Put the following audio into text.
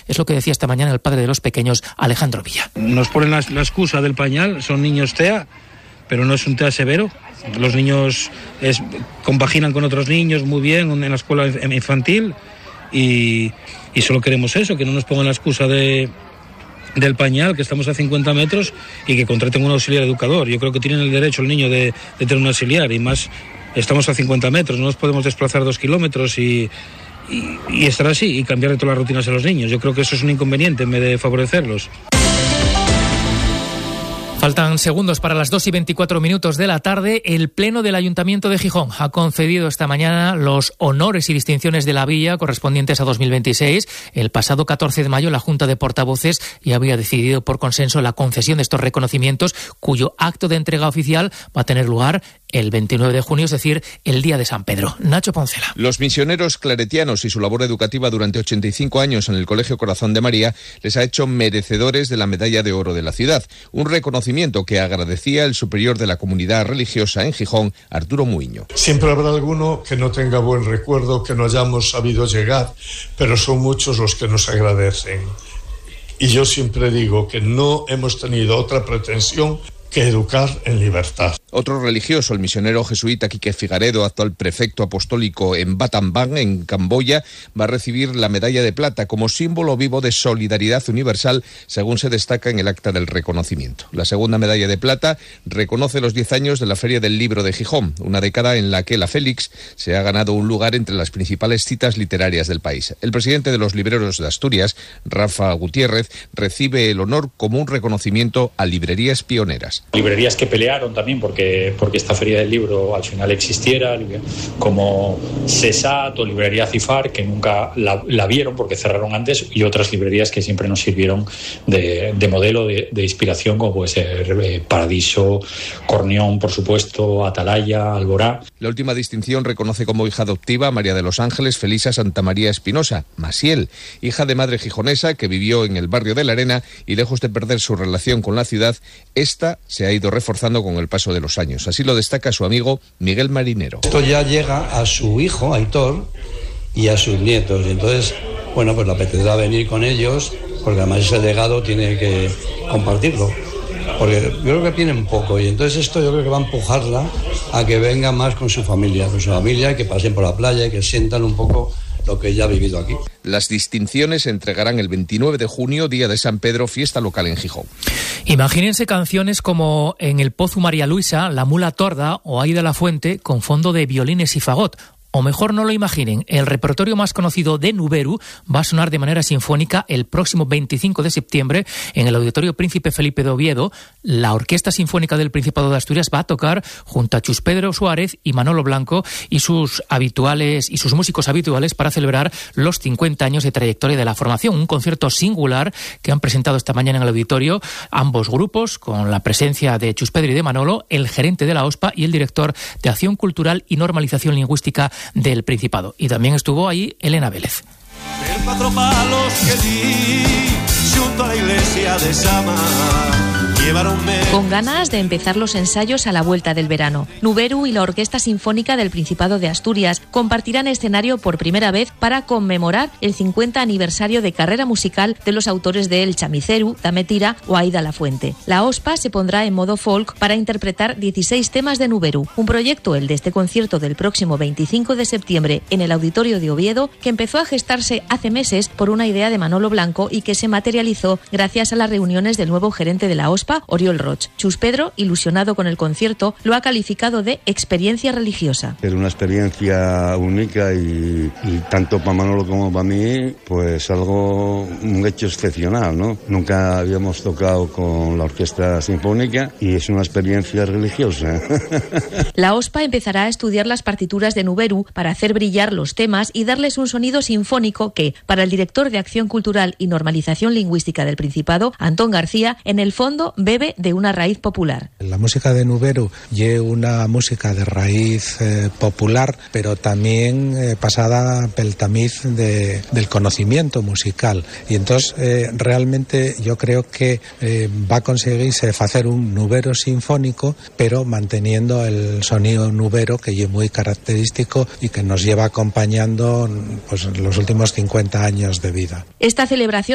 Es lo que decía esta mañana el padre de los pequeños, Alejandro Villa. Nos ponen la excusa del pañal, son niños TEA, pero no es un TEA severo. Los niños compaginan con otros niños muy bien en la escuela infantil y solo queremos eso, que no nos pongan la excusa del pañal, que estamos a 50 metros y que contraten un auxiliar educador. Yo creo que tienen el derecho el niño de tener un auxiliar y más, estamos a 50 metros, no nos podemos desplazar 2 kilómetros y estar así y cambiar todas las rutinas a los niños. Yo creo que eso es un inconveniente en vez de favorecerlos. Faltan segundos para las 2:24 de la tarde. El Pleno del Ayuntamiento de Gijón ha concedido esta mañana los honores y distinciones de la villa correspondientes a 2026. El pasado 14 de mayo la Junta de Portavoces ya había decidido por consenso la concesión de estos reconocimientos, cuyo acto de entrega oficial va a tener lugar el 29 de junio, es decir, el día de San Pedro. Nacho Poncela. Los misioneros claretianos y su labor educativa durante 85 años en el Colegio Corazón de María les ha hecho merecedores de la Medalla de Oro de la ciudad, un reconocimiento que agradecía el superior de la comunidad religiosa en Gijón, Arturo Muiño. Siempre habrá alguno que no tenga buen recuerdo, que no hayamos sabido llegar, pero son muchos los que nos agradecen. Y yo siempre digo que no hemos tenido otra pretensión que educar en libertad. Otro religioso, el misionero jesuita Quique Figaredo, actual prefecto apostólico en Battambang, en Camboya, va a recibir la medalla de plata como símbolo vivo de solidaridad universal, según se destaca en el acta del reconocimiento. La segunda medalla de plata reconoce los 10 años de la Feria del Libro de Gijón, una década en la que la Félix se ha ganado un lugar entre las principales citas literarias del país. El presidente de los libreros de Asturias, Rafa Gutiérrez, recibe el honor como un reconocimiento a librerías pioneras. Librerías que pelearon también porque esta Feria del Libro al final existiera, como Sesat o Librería Cifar, que nunca la vieron porque cerraron antes, y otras librerías que siempre nos sirvieron de modelo, de inspiración, como puede ser Paradiso, Corneón, por supuesto, Atalaya, Alborá. La última distinción reconoce como hija adoptiva a María de los Ángeles Felisa Santa María Espinosa, Masiel, hija de madre gijonesa que vivió en el barrio de la Arena y lejos de perder su relación con la ciudad, esta se ha ido reforzando con el paso de los años. Así lo destaca su amigo Miguel Marinero. Esto ya llega a su hijo, Aitor, y a sus nietos. Y entonces, pues le apetecerá venir con ellos, porque además ese legado tiene que compartirlo. Porque yo creo que tienen poco, y entonces esto yo creo que va a empujarla a que venga más con su familia, y que pasen por la playa y que sientan un poco lo que ya ha vivido aquí. Las distinciones se entregarán el 29 de junio, día de San Pedro, fiesta local en Gijón. Imagínense canciones como En el Pozo María Luisa, La Mula Torda o Aida la Fuente con fondo de violines y fagot. O mejor no lo imaginen, el repertorio más conocido de Nuberu va a sonar de manera sinfónica el próximo 25 de septiembre en el Auditorio Príncipe Felipe de Oviedo. La Orquesta Sinfónica del Principado de Asturias va a tocar junto a Chus Pedro Suárez y Manolo Blanco y sus músicos habituales para celebrar los 50 años de trayectoria de la formación. Un concierto singular que han presentado esta mañana en el auditorio ambos grupos, con la presencia de Chus Pedro y de Manolo, el gerente de la OSPA y el director de Acción Cultural y Normalización Lingüística del Principado. Y también estuvo ahí Elena Vélez. El 4 palos que di junto a la iglesia de Sama. Con ganas de empezar los ensayos a la vuelta del verano, Nuberu y la Orquesta Sinfónica del Principado de Asturias compartirán escenario por primera vez para conmemorar el 50 aniversario de carrera musical de los autores de El Chamiceru, Dametira o Aida la Fuente. La OSPA se pondrá en modo folk para interpretar 16 temas de Nuberu, un proyecto, el de este concierto del próximo 25 de septiembre en el Auditorio de Oviedo, que empezó a gestarse hace meses por una idea de Manolo Blanco y que se materializó gracias a las reuniones del nuevo gerente de la OSPA, Oriol Roig. Chus Pedro, ilusionado con el concierto, lo ha calificado de experiencia religiosa. Es una experiencia única y tanto para Manolo como para mí, pues un hecho excepcional, ¿no? Nunca habíamos tocado con la Orquesta Sinfónica y es una experiencia religiosa. La OSPA empezará a estudiar las partituras de Nuberu para hacer brillar los temas y darles un sonido sinfónico que, para el director de Acción Cultural y Normalización Lingüística del Principado, Antón García, en el fondo bebe de una raíz popular. La música de Nuberu es una música de raíz popular, pero también pasada pel tamiz del conocimiento musical. Y entonces realmente yo creo que va a conseguirse hacer un Nuberu sinfónico, pero manteniendo el sonido Nuberu, que es muy característico y que nos lleva acompañando pues los últimos 50 años de vida. Esta celebración